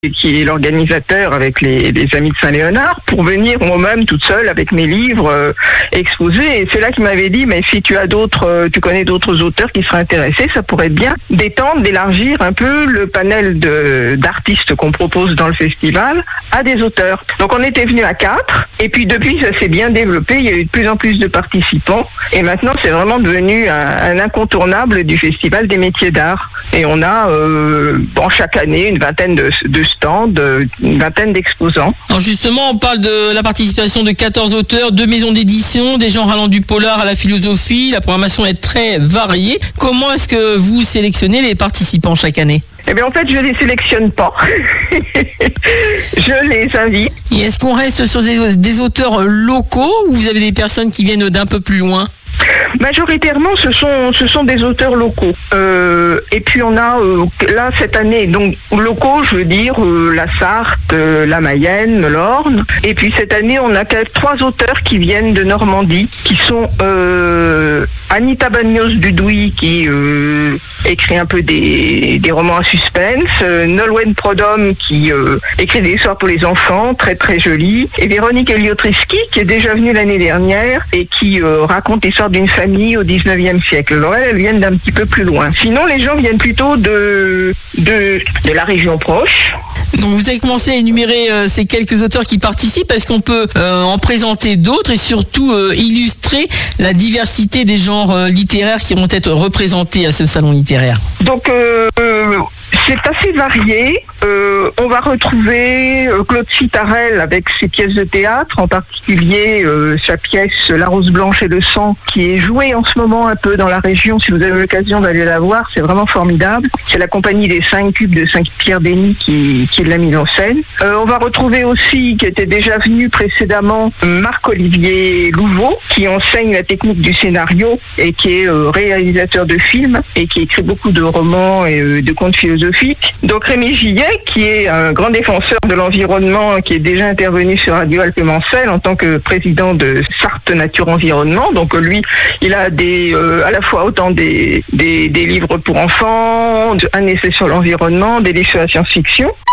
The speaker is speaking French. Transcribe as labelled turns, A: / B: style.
A: qui est l'organisateur avec les Amis de Saint-Léonard, pour venir moi-même toute seule avec mes livres exposer. Et c'est là qu'il m'avait dit, mais si tu connais d'autres auteurs qui seraient intéressés, ça pourrait être bien d'étendre, d'élargir un peu le panel d'artistes qu'on propose dans le festival à des auteurs. Donc on était venu à 4, et puis depuis ça s'est bien développé, il y a eu de plus en plus de participants, et maintenant c'est vraiment devenu un incontournable du Festival des métiers d'art. Et on a chaque année une vingtaine de stands, une vingtaine d'exposants.
B: Alors justement, on parle de la participation de 14 auteurs, 2 maisons d'édition, des genres allant du polar à la philosophie. La programmation est très variée. Comment est-ce que vous sélectionnez les participants chaque année ?
A: Eh bien, en fait, je les sélectionne pas. Je les invite.
B: Et est-ce qu'on reste sur des auteurs locaux ou vous avez des personnes qui viennent d'un peu plus loin ?
A: Majoritairement, ce sont des auteurs locaux. Et puis on a là cette année, donc locaux, je veux dire la Sarthe, la Mayenne, l'Orne. Et puis cette année, on a 3 auteurs qui viennent de Normandie, qui sont Anita Bagnos-Dudouis, qui écrit un peu des romans à suspense, Nolwenn Prodhomme, qui écrit des histoires pour les enfants, très très jolies, et Véronique Eliotriski, qui est déjà venue l'année dernière et qui raconte l'histoire d'une famille au 19e siècle. Alors elles viennent d'un petit peu plus loin. Sinon, les gens viennent plutôt de la région proche.
B: Donc vous avez commencé à énumérer ces quelques auteurs qui participent. Est-ce qu'on peut en présenter d'autres et surtout illustrer la diversité des genres littéraires qui vont être représentés à ce salon littéraire ?
A: Donc c'est assez varié. On va retrouver Claude Citarel avec ses pièces de théâtre, en particulier sa pièce La Rose Blanche et le Sang, qui est jouée en ce moment un peu dans la région. Si vous avez l'occasion d'aller la voir, c'est vraiment formidable. C'est la compagnie des 5 cubes de Saint-Pierre-Denis qui est de la mise en scène. On va retrouver aussi, qui était déjà venu précédemment, Marc-Olivier Louveau, qui enseigne la technique du scénario et qui est réalisateur de films et qui écrit beaucoup de romans et de contes philosophiques. Donc Rémi Gillet, qui est un grand défenseur de l'environnement, qui est déjà intervenu sur Radio Alpes-Mancel en tant que président de Sarthe Nature Environnement. Donc lui, il a à la fois autant des livres pour enfants, un essai sur l'environnement, des livres sur la science-fiction.